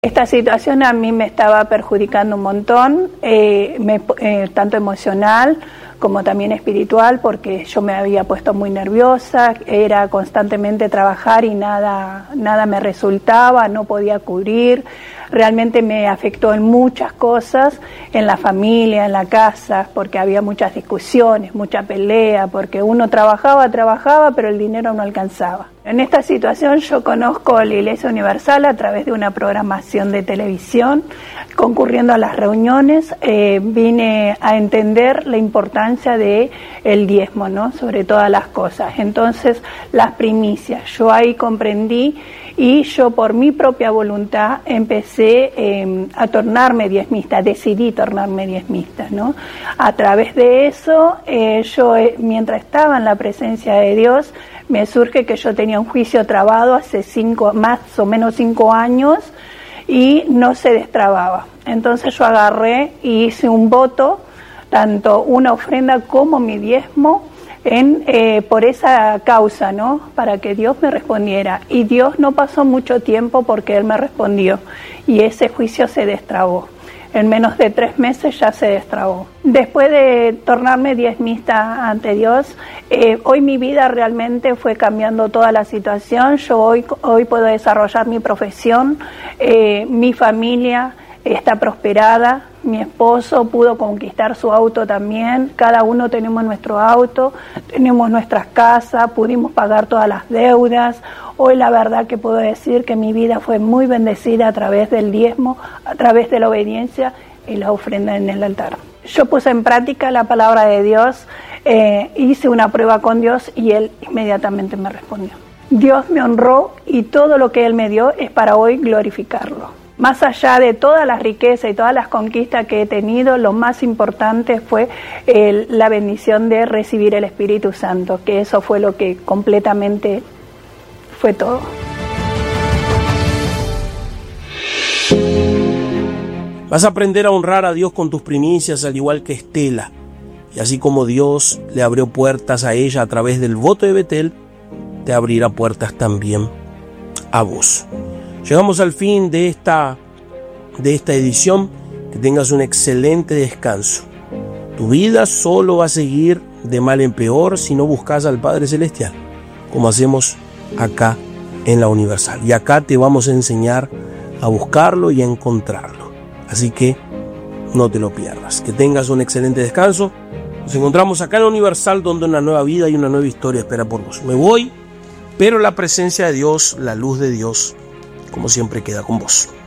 Esta situación a mí me estaba perjudicando un montón, tanto emocional como también espiritual, porque yo me había puesto muy nerviosa, era constantemente trabajar y nada me resultaba, no podía cubrir. Realmente me afectó en muchas cosas, en la familia, en la casa, porque había muchas discusiones, mucha pelea, porque uno trabajaba, pero el dinero no alcanzaba. En esta situación yo conozco la Iglesia Universal a través de una programación de televisión, concurriendo a las reuniones, vine a entender la importancia de el diezmo, ¿no? Sobre todas las cosas. Entonces, las primicias, yo ahí comprendí y yo por mi propia voluntad empecé a tornarme diezmista, decidí tornarme diezmista, ¿no? A través de eso, yo mientras estaba en la presencia de Dios, me surge que yo tenía un juicio trabado hace más o menos 5 años y no se destrababa. Entonces yo agarré y hice un voto, tanto una ofrenda como mi diezmo, por esa causa, ¿no? Para que Dios me respondiera. Y Dios no pasó mucho tiempo porque Él me respondió y ese juicio se destrabó. En menos de 3 meses ya se destrabó. Después de tornarme diezmista ante Dios, hoy mi vida realmente fue cambiando toda la situación. Yo hoy puedo desarrollar mi profesión, mi familia está prosperada, mi esposo pudo conquistar su auto también, cada uno tenemos nuestro auto, tenemos nuestras casas, pudimos pagar todas las deudas. Hoy la verdad que puedo decir que mi vida fue muy bendecida a través del diezmo, a través de la obediencia y la ofrenda en el altar. Yo puse en práctica la palabra de Dios, hice una prueba con Dios y Él inmediatamente me respondió. Dios me honró y todo lo que Él me dio es para hoy glorificarlo. Más allá de todas las riquezas y todas las conquistas que he tenido, lo más importante fue la bendición de recibir el Espíritu Santo, que eso fue lo que completamente fue todo. Vas a aprender a honrar a Dios con tus primicias, al igual que Estela. Y así como Dios le abrió puertas a ella a través del voto de Betel, te abrirá puertas también a vos. Llegamos al fin de esta edición. Que tengas un excelente descanso. Tu vida solo va a seguir de mal en peor si no buscas al Padre Celestial, como hacemos acá en la Universal. Y acá te vamos a enseñar a buscarlo y a encontrarlo. Así que no te lo pierdas. Que tengas un excelente descanso. Nos encontramos acá en la Universal, donde una nueva vida y una nueva historia espera por vos. Me voy, pero la presencia de Dios, la luz de Dios, como siempre, queda con vos.